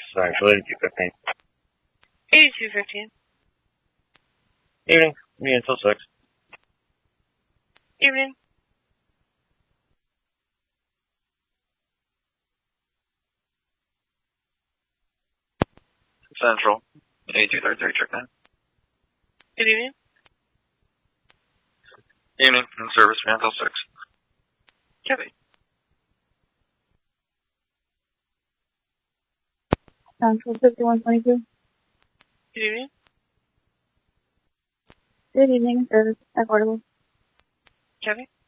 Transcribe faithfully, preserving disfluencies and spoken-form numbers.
actually eighty-two fifteen. eighty-two fifteen. Evening. Me until six. Evening. Central. eighty-two thirty-three, check nine. Good evening. Evening. In service, me until six. Copy. Central fifty-one twenty-two. Good evening. Good evening, service. Affordable. Copy.